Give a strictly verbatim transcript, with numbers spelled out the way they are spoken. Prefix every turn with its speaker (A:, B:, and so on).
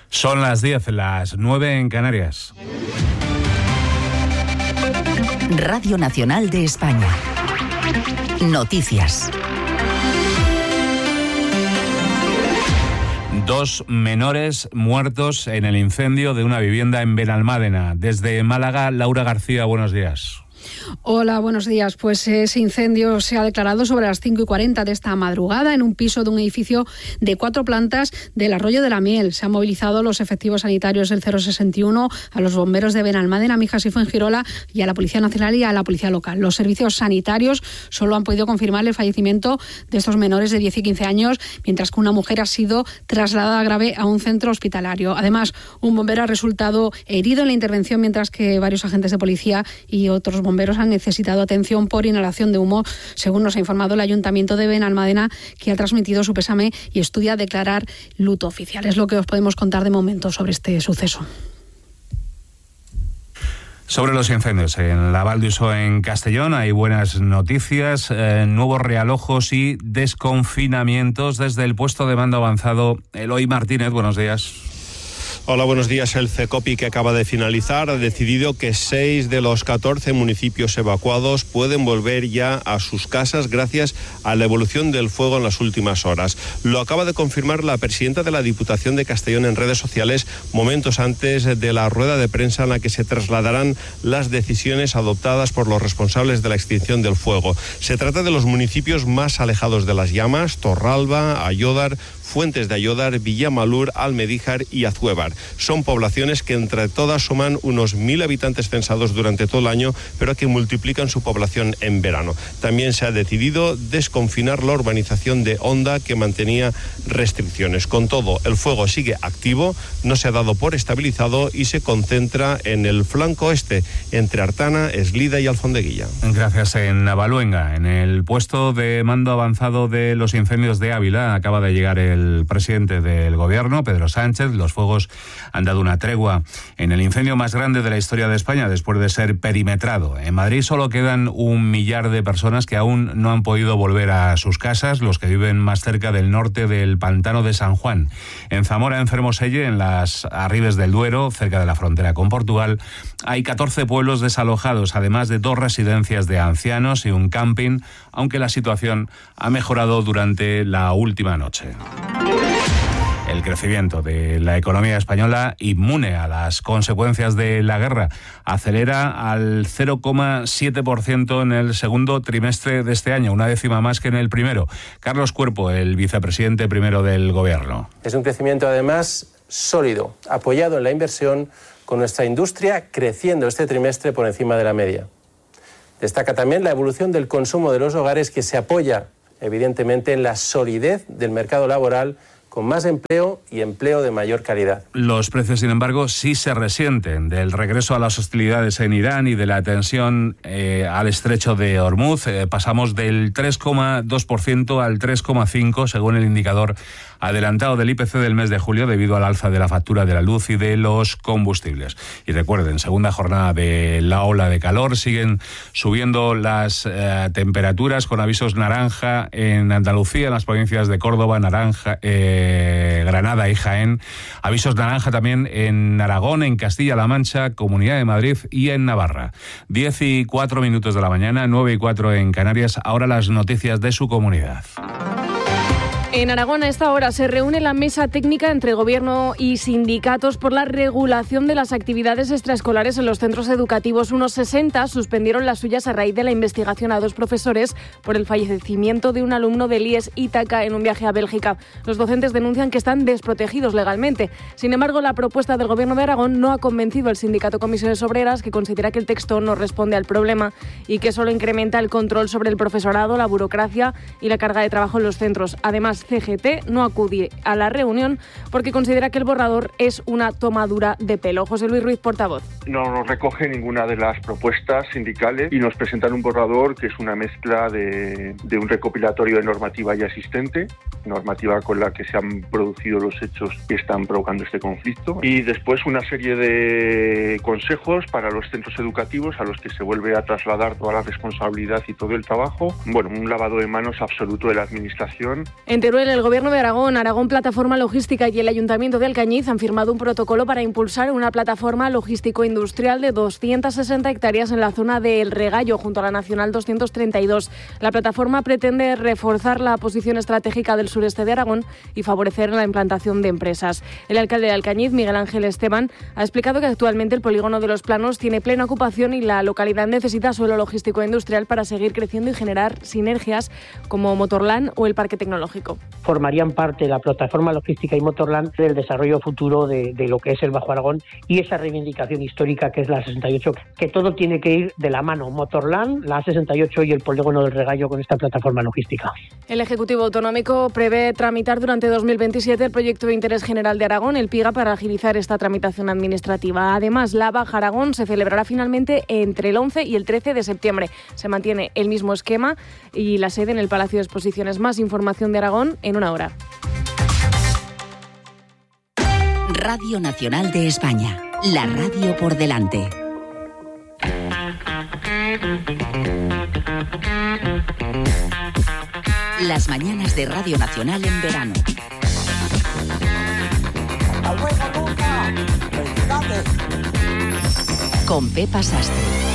A: Son las diez, las nueve en Canarias.
B: Radio Nacional de España. Noticias.
A: Dos menores muertos en el incendio de una vivienda en Benalmádena. Desde Málaga, Laura García, buenos días.
C: Hola, buenos días. Pues ese incendio se ha declarado sobre las cinco y cuarenta de esta madrugada en un piso de un edificio de cuatro plantas del Arroyo de la Miel. Se han movilizado los efectivos sanitarios del cero sesenta y uno, a los bomberos de Benalmádena, Mijas y Fuengirola y a la Policía Nacional y a la Policía Local. Los servicios sanitarios solo han podido confirmar el fallecimiento de estos menores de diez y quince años, mientras que una mujer ha sido trasladada grave a un centro hospitalario. Además, un bombero ha resultado herido en la intervención, mientras que varios agentes de policía y otros bomberos han necesitado atención por inhalación de humo, según nos ha informado el Ayuntamiento de Benalmádena, que ha transmitido su pésame y estudia declarar luto oficial. Es lo que os podemos contar de momento sobre este suceso.
A: Sobre los incendios en la Val d'Uixó, en Castellón, hay buenas noticias, eh, nuevos realojos y desconfinamientos desde el puesto de mando avanzado. Eloy Martínez, buenos días.
D: Hola, buenos días. El CECOPI, que acaba de finalizar, ha decidido que seis de los catorce municipios evacuados pueden volver ya a sus casas gracias a la evolución del fuego en las últimas horas. Lo acaba de confirmar la presidenta de la Diputación de Castellón en redes sociales momentos antes de la rueda de prensa en la que se trasladarán las decisiones adoptadas por los responsables de la extinción del fuego. Se trata de los municipios más alejados de las llamas: Torralba, Ayódar, Fuentes de Ayódar, Villamalur, Almedíjar y Azuévar. Son poblaciones que entre todas suman unos mil habitantes censados durante todo el año, pero que multiplican su población en verano. También se ha decidido desconfinar la urbanización de Honda, que mantenía restricciones. Con todo, el fuego sigue activo, no se ha dado por estabilizado y se concentra en el flanco este, entre Artana, Eslida y Alfondeguilla.
A: Gracias. En Navaluenga, en el puesto de mando avanzado de los incendios de Ávila, acaba de llegar el presidente del gobierno, Pedro Sánchez. Los fuegos han dado una tregua en el incendio más grande de la historia de España después de ser perimetrado. En Madrid solo quedan un millar de personas que aún no han podido volver a sus casas, los que viven más cerca del norte del pantano de San Juan. En Zamora, en Fermoselle, en las Arribes del Duero, cerca de la frontera con Portugal, hay catorce pueblos desalojados, además de dos residencias de ancianos y un camping, aunque la situación ha mejorado durante la última noche. El crecimiento de la economía española, inmune a las consecuencias de la guerra, acelera al cero coma siete por ciento en el segundo trimestre de este año, una décima más que en el primero. Carlos Cuerpo, el vicepresidente primero del Gobierno.
E: Es un crecimiento además sólido, apoyado en la inversión, con nuestra industria creciendo este trimestre por encima de la media. Destaca también la evolución del consumo de los hogares, que se apoya evidentemente en la solidez del mercado laboral, con más empleo y empleo de mayor calidad.
A: Los precios, sin embargo, sí se resienten del regreso a las hostilidades en Irán y de la tensión eh, al estrecho de Hormuz. Eh, pasamos del tres coma dos por ciento al tres coma cinco por ciento, según el indicador adelantado del I P C del mes de julio, debido al alza de la factura de la luz y de los combustibles. Y recuerden, segunda jornada de la ola de calor, siguen subiendo las eh, temperaturas, con avisos naranja en Andalucía, en las provincias de Córdoba, naranja, eh, Granada y Jaén. Avisos naranja también en Aragón, en Castilla-La Mancha, Comunidad de Madrid y en Navarra. Diez y cuatro minutos de la mañana, nueve y cuatro en Canarias. Ahora las noticias de su comunidad.
F: En Aragón, a esta hora, se reúne la mesa técnica entre Gobierno y sindicatos por la regulación de las actividades extraescolares en los centros educativos. Unos sesenta suspendieron las suyas a raíz de la investigación a dos profesores por el fallecimiento de un alumno del I E S Ítaca en un viaje a Bélgica. Los docentes denuncian que están desprotegidos legalmente. Sin embargo, la propuesta del Gobierno de Aragón no ha convencido al sindicato Comisiones Obreras, que considera que el texto no responde al problema y que solo incrementa el control sobre el profesorado, la burocracia y la carga de trabajo en los centros. Además, C G T no acude a la reunión porque considera que el borrador es una tomadura de pelo. José Luis Ruiz, portavoz.
G: No nos recoge ninguna de las propuestas sindicales y nos presentan un borrador que es una mezcla de, de un recopilatorio de normativa ya existente, normativa con la que se han producido los hechos que están provocando este conflicto, y después una serie de consejos para los centros educativos a los que se vuelve a trasladar toda la responsabilidad y todo el trabajo. Bueno, un lavado de manos absoluto de la administración.
F: En Teruel Teruel, el Gobierno de Aragón, Aragón Plataforma Logística y el Ayuntamiento de Alcañiz han firmado un protocolo para impulsar una plataforma logístico-industrial de doscientas sesenta hectáreas en la zona de El Regallo, junto a la Nacional doscientos treinta y dos. La plataforma pretende reforzar la posición estratégica del sureste de Aragón y favorecer la implantación de empresas. El alcalde de Alcañiz, Miguel Ángel Esteban, ha explicado que actualmente el polígono de Los Planos tiene plena ocupación y la localidad necesita suelo logístico-industrial para seguir creciendo y generar sinergias como Motorland o el Parque Tecnológico.
H: Formarían parte la plataforma logística y Motorland del desarrollo futuro de, de lo que es el Bajo Aragón y esa reivindicación histórica que es la sesenta y ocho, que todo tiene que ir de la mano, Motorland, la sesenta y ocho y el polígono del Regallo con esta plataforma logística.
F: El Ejecutivo Autonómico prevé tramitar durante dos mil veintisiete el proyecto de interés general de Aragón, el PIGA, para agilizar esta tramitación administrativa. Además, la Baja Aragón se celebrará finalmente entre el once y el trece de septiembre. Se mantiene el mismo esquema y la sede en el Palacio de Exposiciones. Más información de Aragón en una hora.
B: Radio Nacional de España, la radio por delante. Las mañanas de Radio Nacional en verano. Con Pepa Sastre.